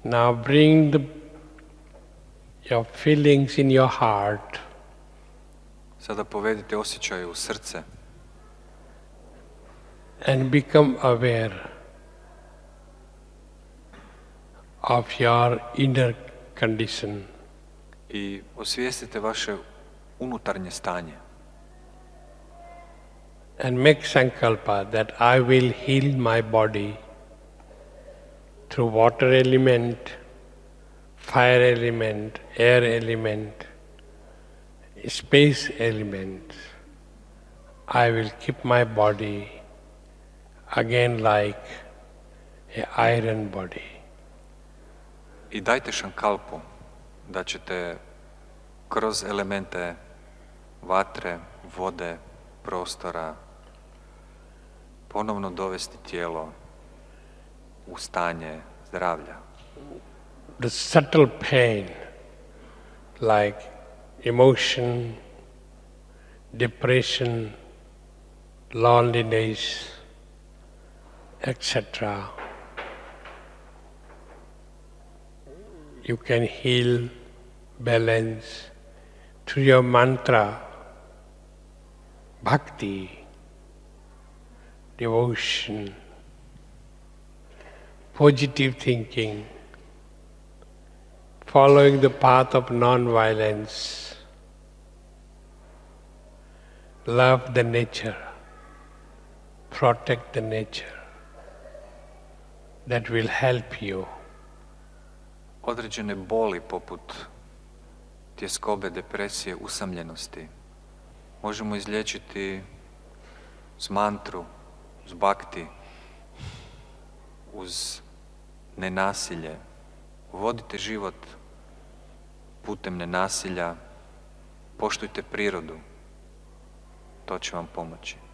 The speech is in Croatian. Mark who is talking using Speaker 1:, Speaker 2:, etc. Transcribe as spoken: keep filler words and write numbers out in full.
Speaker 1: Now bring the, your feelings in your heart.
Speaker 2: Sada povedite osjećaje u srce.
Speaker 1: And become aware of your inner condition.
Speaker 2: I osvijestite vaše unutarnje stanje.
Speaker 1: And make sankalpa that I will heal my body through water element, fire element, air element, space element. I will keep my body again like an iron body.
Speaker 2: I dajte šankalpu da ćete kroz elemente vatre, vode, prostora ponovno dovesti tijelo u stanje zdravlja.
Speaker 1: The subtle pain like emotion, depression, loneliness, et cetera. You can heal, balance through your mantra, bhakti, devotion, positive thinking, following the path of non-violence, love the nature, protect the nature. That will help you.
Speaker 2: Određene boli poput tjeskobe, depresije, usamljenosti možemo izliječiti uz mantru, uz bhakti, uz nenasilje. Vodite život putem nenasilja, poštujte prirodu, to će vam pomoći.